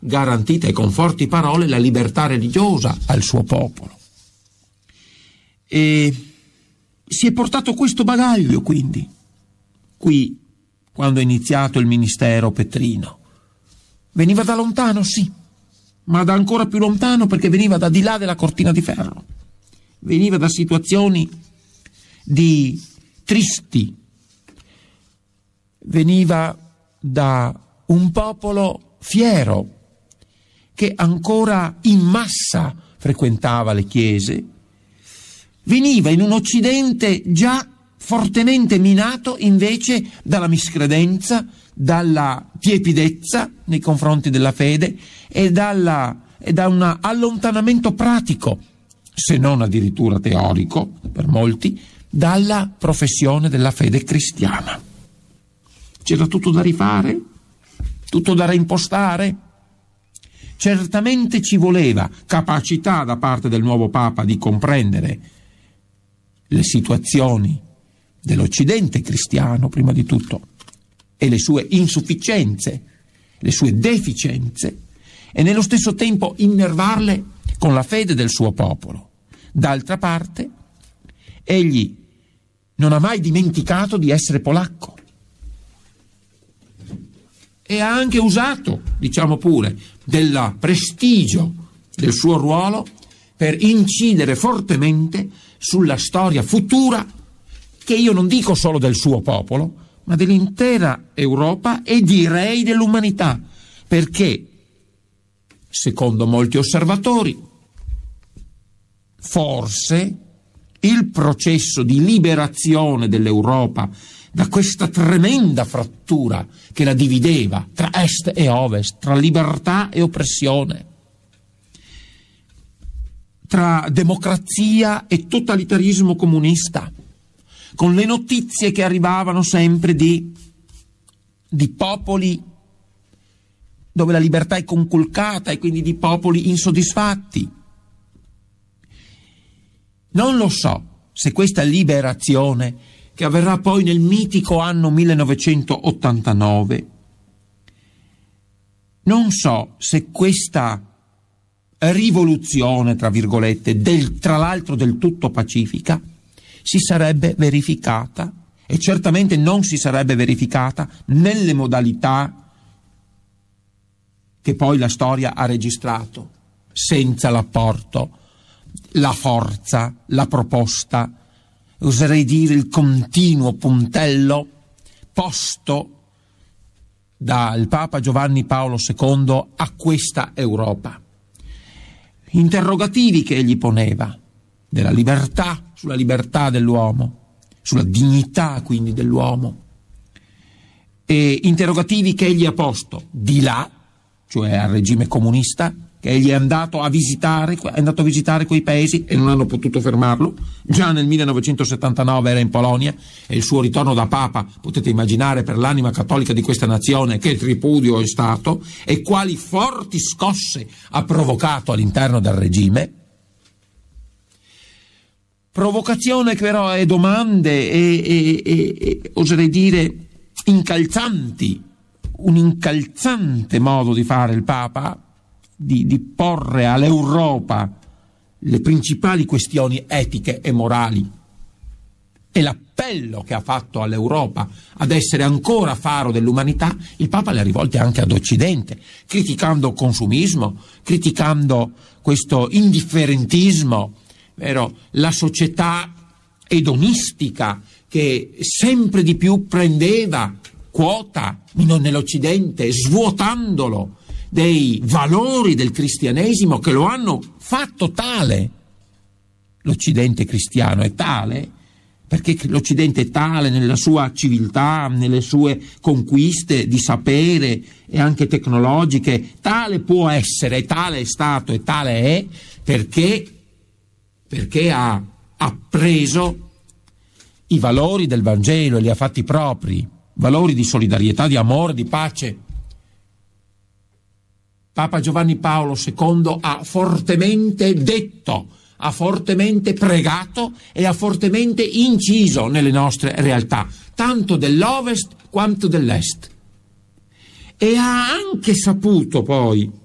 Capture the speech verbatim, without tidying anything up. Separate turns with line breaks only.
garantita e con forti parole la libertà religiosa al suo popolo. E si è portato questo bagaglio, quindi, qui, quando è iniziato il ministero petrino. Veniva da lontano, sì, ma da ancora più lontano perché veniva da di là della cortina di ferro. Veniva da situazioni di tristi, veniva da un popolo fiero che ancora in massa frequentava le chiese, veniva in un Occidente già fortemente minato invece dalla miscredenza, dalla tiepidezza nei confronti della fede e, dalla, e da un allontanamento pratico, se non addirittura teorico per molti, dalla professione della fede cristiana. C'era tutto da rifare, tutto da reimpostare. Certamente ci voleva capacità da parte del nuovo Papa di comprendere le situazioni dell'Occidente cristiano, prima di tutto, e le sue insufficienze, le sue deficienze, e nello stesso tempo innervarle con la fede del suo popolo. D'altra parte, egli non ha mai dimenticato di essere polacco e ha anche usato, diciamo pure, del prestigio del suo ruolo per incidere fortemente sulla storia futura, che io non dico solo del suo popolo, ma dell'intera Europa e direi dell'umanità, perché, secondo molti osservatori, forse il processo di liberazione dell'Europa da questa tremenda frattura che la divideva tra est e ovest, tra libertà e oppressione, tra democrazia e totalitarismo comunista, con le notizie che arrivavano sempre di, di popoli dove la libertà è conculcata e quindi di popoli insoddisfatti. Non lo so se questa liberazione, che avverrà poi nel mitico anno millenovecentottantanove, non so se questa rivoluzione, tra virgolette, del, tra l'altro del tutto pacifica, si sarebbe verificata, e certamente non si sarebbe verificata nelle modalità che poi la storia ha registrato, senza l'apporto, la forza, la proposta, oserei dire il continuo puntello posto dal Papa Giovanni Paolo secondo a questa Europa. Interrogativi che egli poneva della libertà, sulla libertà dell'uomo, sulla dignità quindi dell'uomo, e interrogativi che egli ha posto di là, cioè al regime comunista, che egli è andato a visitare, è andato a visitare quei paesi e non hanno potuto fermarlo. Già nel millenovecentosettantanove era in Polonia e il suo ritorno da Papa, potete immaginare per l'anima cattolica di questa nazione che tripudio è stato e quali forti scosse ha provocato all'interno del regime. Provocazione che però è domande e, e, e, e oserei dire incalzanti, un incalzante modo di fare il Papa, Di, di porre all'Europa le principali questioni etiche e morali, e l'appello che ha fatto all'Europa ad essere ancora faro dell'umanità, il Papa le ha rivolte anche ad Occidente, criticando il consumismo, criticando questo indifferentismo, vero? La società edonistica che sempre di più prendeva quota nell'Occidente, svuotandolo dei valori del cristianesimo che lo hanno fatto tale. L'Occidente cristiano è tale perché l'Occidente è tale nella sua civiltà, nelle sue conquiste di sapere e anche tecnologiche, tale può essere, tale è stato e tale è perché, perché ha appreso i valori del Vangelo e li ha fatti propri, valori di solidarietà, di amore, di pace. Papa Giovanni Paolo secondo ha fortemente detto, ha fortemente pregato e ha fortemente inciso nelle nostre realtà, tanto dell'Ovest quanto dell'Est. E ha anche saputo poi